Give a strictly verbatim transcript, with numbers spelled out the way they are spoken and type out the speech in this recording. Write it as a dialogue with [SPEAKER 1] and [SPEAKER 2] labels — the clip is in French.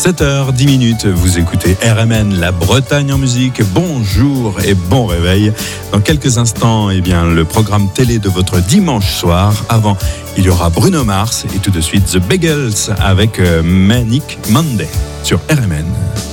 [SPEAKER 1] sept heures dix minutes, vous écoutez R M N, la Bretagne en musique. Bonjour et bon réveil. Dans quelques instants, eh bien, le programme télé de votre dimanche soir. Avant, il y aura Bruno Mars et tout de suite The Bagels avec Manic Monday sur R M N.